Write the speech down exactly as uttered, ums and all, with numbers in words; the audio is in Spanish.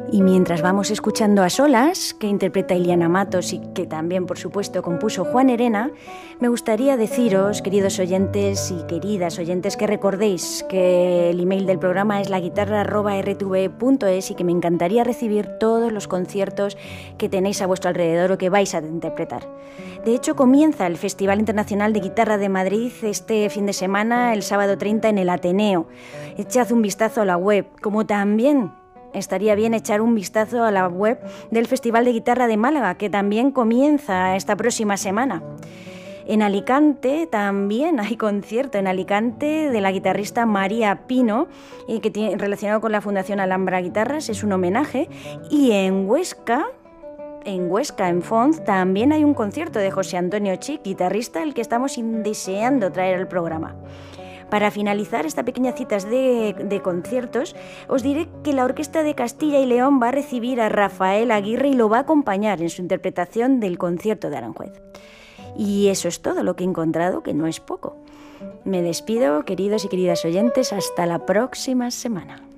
Y mientras vamos escuchando a solas, que interpreta Iliana Matos y que también, por supuesto, compuso Juan Herena, me gustaría deciros, queridos oyentes y queridas oyentes, que recordéis que el email del programa es laguitarra arroba erre te ve punto es y que me encantaría recibir todos los conciertos que tenéis a vuestro alrededor o que vais a interpretar. De hecho, comienza el Festival Internacional de Guitarra de Madrid este fin de semana, el sábado treinta, en el Ateneo. Echad un vistazo a la web, como también estaría bien echar un vistazo a la web del Festival de Guitarra de Málaga, que también comienza esta próxima semana. En Alicante también hay concierto, en Alicante, de la guitarrista María Pino, eh, que tiene, relacionado con la Fundación Alhambra Guitarras, es un homenaje. Y en Huesca, en Huesca, en Fons, también hay un concierto de José Antonio Chic, guitarrista, el que estamos deseando traer al programa. Para finalizar esta pequeña cita de, de conciertos, os diré que la Orquesta de Castilla y León va a recibir a Rafael Aguirre y lo va a acompañar en su interpretación del concierto de Aranjuez. Y eso es todo lo que he encontrado, que no es poco. Me despido, queridos y queridas oyentes, hasta la próxima semana.